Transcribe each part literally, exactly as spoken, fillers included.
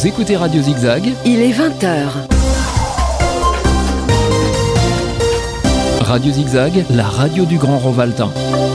Vous écoutez Radio Zigzag. Il est vingt heures. Radio Zigzag, la radio du Grand Rovaltain.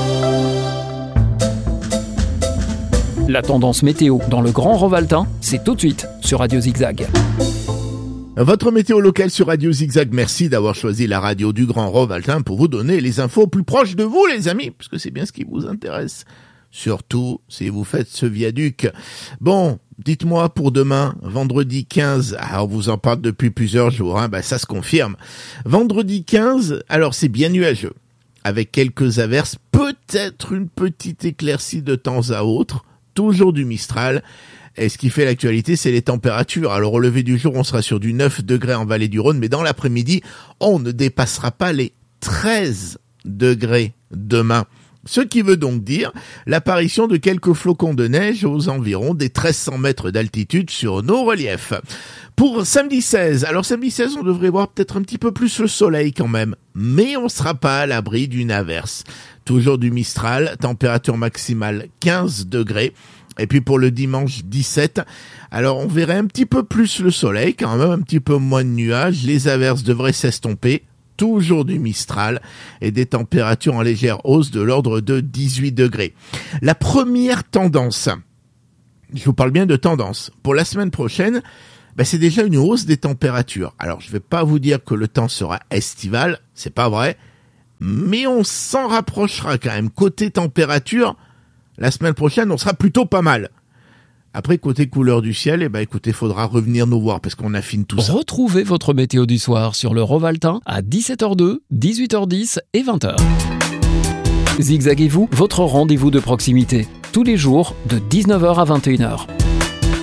La tendance météo dans le Grand Rovaltain, c'est tout de suite sur Radio Zigzag. Votre météo locale sur Radio Zigzag, merci d'avoir choisi la radio du Grand Rovaltain pour vous donner les infos plus proches de vous, les amis, parce que c'est bien ce qui vous intéresse. Surtout si vous faites ce viaduc. Bon, dites-moi pour demain, vendredi quinze, alors on vous en parle depuis plusieurs jours, hein, bah ça se confirme. Vendredi quinze, alors c'est bien nuageux, avec quelques averses, peut-être une petite éclaircie de temps à autre, toujours du Mistral. Et ce qui fait l'actualité, c'est les températures. Alors au lever du jour, on sera sur du neuf degrés en vallée du Rhône, mais dans l'après-midi, on ne dépassera pas les treize degrés demain. Ce qui veut donc dire l'apparition de quelques flocons de neige aux environs des treize cents mètres d'altitude sur nos reliefs. Pour samedi seize, alors samedi seize, on devrait voir peut-être un petit peu plus le soleil quand même, mais on sera pas à l'abri d'une averse. Toujours du Mistral, température maximale quinze degrés. Et puis pour le dimanche dix-sept, alors on verrait un petit peu plus le soleil, quand même un petit peu moins de nuages, les averses devraient s'estomper. Toujours du Mistral et des températures en légère hausse de l'ordre de dix-huit degrés. La première tendance, je vous parle bien de tendance, pour la semaine prochaine, ben c'est déjà une hausse des températures. Alors je vais pas vous dire que le temps sera estival, c'est pas vrai, mais on s'en rapprochera quand même. Côté température, la semaine prochaine, on sera plutôt pas mal. Après, côté couleur du ciel, eh ben, écoutez, faudra revenir nous voir parce qu'on affine tout ça. Retrouvez votre météo du soir sur le Rovaltain à dix-sept heures deux, dix-huit heures dix et vingt heures. Zigzaguez-vous, votre rendez-vous de proximité. Tous les jours de dix-neuf heures à vingt et une heures.